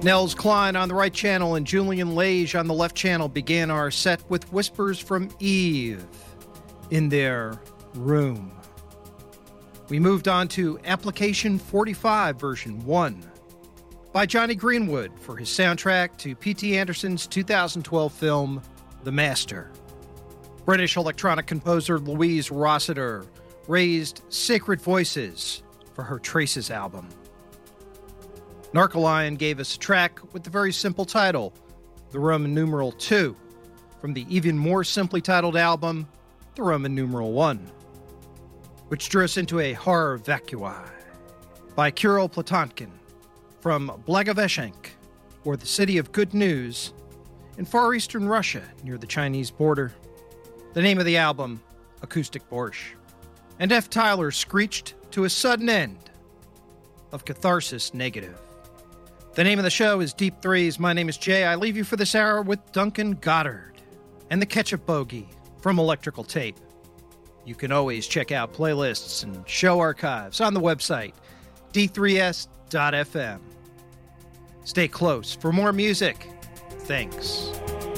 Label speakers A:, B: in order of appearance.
A: Nels Klein on the right channel and Julian Lage on the left channel began our set with Whispers from Eve in their room. We moved on to Application 45 version 1 by Johnny Greenwood for his soundtrack to P.T. Anderson's 2012 film The Master. British electronic composer Louise Rossiter raised Sacred Voices for her Traces album. Narcoline gave us a track with the very simple title, The Roman numeral 2, from the even more simply titled album, The Roman numeral 1, which drew us into a horror vacui by Kirill Platonkin from Blagoveshchensk, or the city of good news, in far eastern Russia near the Chinese border. The name of the album, Acoustic Borscht. And F. Tyler screeched to a sudden end of Catharsis Negative. The name of the show is Deep Threes. My name is Jay. I leave you for this hour with Duncan Goddard and the Ketchup Bogey from Electrical Tape. You can always check out playlists and show archives on the website, d3s.fm. Stay close for more music. Thanks.